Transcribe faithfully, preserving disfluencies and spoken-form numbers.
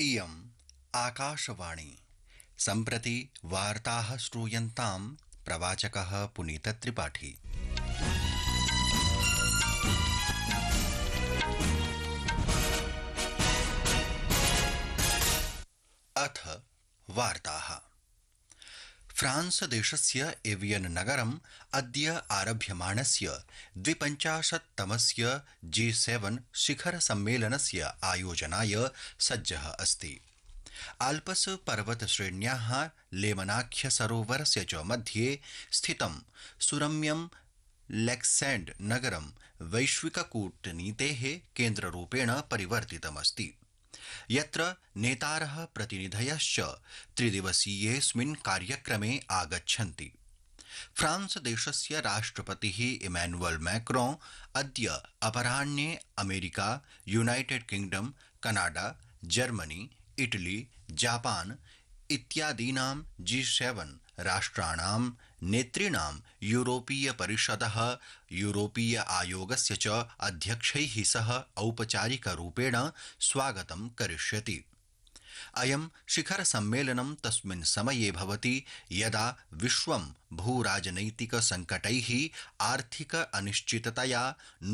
इयम् आकाशवाणी सम्प्रति वार्ताः श्रूयन्तां प्रवाचकः पुनीतत्रिपाठी। अथ वार्ताः। फ्रांस देशस्य एवियन नगरम् अद्य आरभ्यमाणस्य द्विपञ्चाशत्तमस्य जी सेवन शिखर सम्मेलनस्य आयोजनाय सज्जः अस्ति। आल्पस् पर्वत श्रेण्याः लेमनाख्य सरोवरस्य च मध्ये स्थितं सुरम्यं लेक्सेण्ड् नगरं वैश्विक कूटनीतेः केन्द्ररूपेण परिवर्तितमस्ति, यत्र नेतारः प्रतिनिधयश्च त्रिदिवसीयेऽस्मिन् कार्यक्रमे आगच्छन्ति। फ्रांस देशस्य राष्ट्रपतिः इमैनुअल मैक्रोन् अद्य अपराह्ने America, United kingdom, Canada, Germany, Italy, Japan इत्यादीनां जी सेवन राष्ट्राणां नेतॄणां यूरोपीय परिषदः, यूरोपीय आयोगस्य च अध्यक्षैः सह औपचारिकरूपेण स्वागतं करिष्यति। अयं शिखर सम्मेलनं तस्मिन् समये भवति यदा विश्वं भूराजनैतिक संकटैः, आर्थिक अनिश्चिततया